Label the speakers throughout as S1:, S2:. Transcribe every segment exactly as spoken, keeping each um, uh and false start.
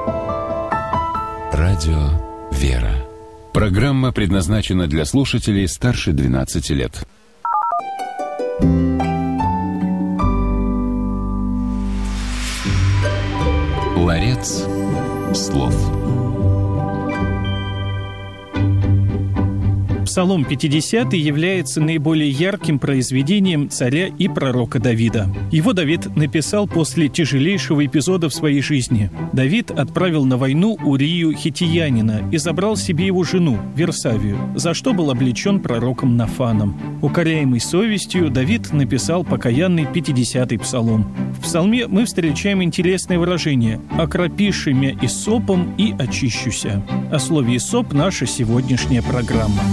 S1: Радио «Вера». Программа предназначена для слушателей старше двенадцати лет. Ларец слов.
S2: Псалом пятидесятый является наиболее ярким произведением царя и пророка Давида. Его Давид написал после тяжелейшего эпизода в своей жизни. Давид отправил на войну Урию хиттиянина и забрал себе его жену, Версавию, за что был облечен пророком Нафаном. Укоряемый совестью, Давид написал покаянный пятидесятый псалом. В псалме мы встречаем интересное выражение «окропиши мя иссопом и очищуся». О слове «иссоп» наша сегодняшняя программа.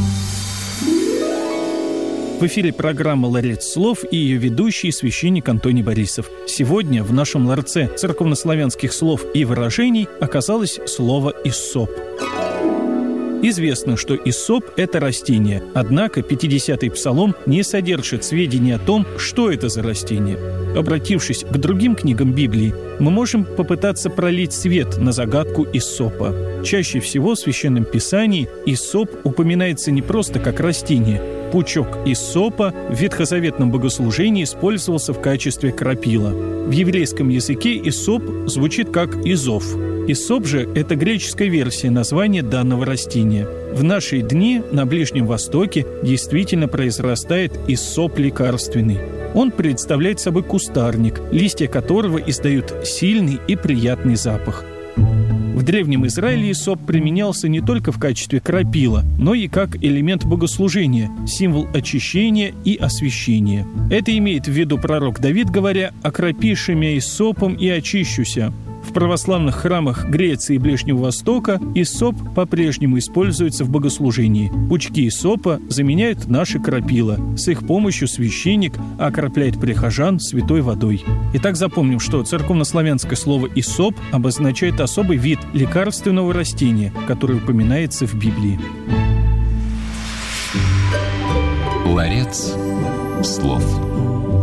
S2: В эфире программа «Ларец слов» и ее ведущий священник Антоний Борисов. Сегодня в нашем ларце церковнославянских слов и выражений оказалось слово «иссоп». Известно, что иссоп – это растение, однако пятидесятый псалом не содержит сведений о том, что это за растение. Обратившись к другим книгам Библии, мы можем попытаться пролить свет на загадку иссопа. Чаще всего в Священном Писании иссоп упоминается не просто как растение. Пучок иссопа в ветхозаветном богослужении использовался в качестве крапила. В еврейском языке иссоп звучит как изов. Иссоп же – это греческая версия названия данного растения. В наши дни на Ближнем Востоке действительно произрастает иссоп лекарственный. Он представляет собой кустарник, листья которого издают сильный и приятный запах. В Древнем Израиле иссоп применялся не только в качестве крапила, но и как элемент богослужения, символ очищения и освящения. Это имеет в виду пророк Давид, говоря «окропиши мя иссопом и очищуся». В православных храмах Греции и Ближнего Востока иссоп по-прежнему используется в богослужении. Пучки иссопа заменяют наши крапила. С их помощью священник окропляет прихожан святой водой. Итак, запомним, что церковнославянское слово «иссоп» обозначает особый вид лекарственного растения, которое упоминается в Библии.
S1: Ларец слов.